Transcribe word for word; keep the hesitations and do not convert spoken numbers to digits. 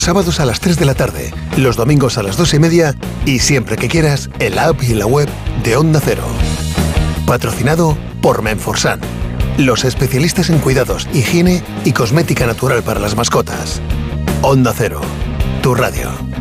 Sábados a las tres de la tarde, los domingos a las dos y media y siempre que quieras en la app y en la web de Onda Cero. Patrocinado por Menforsan, los especialistas en cuidados, higiene y cosmética natural para las mascotas. Onda Cero, tu radio.